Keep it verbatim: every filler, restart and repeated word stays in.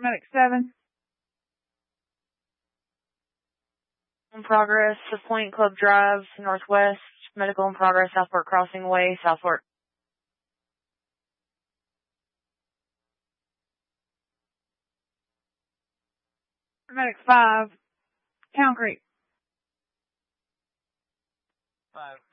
Medic seven. In progress, to Point Club Drive, northwest. Medical in progress, Southport Crossing Way, Southport. Medic five. Town Creek. Five.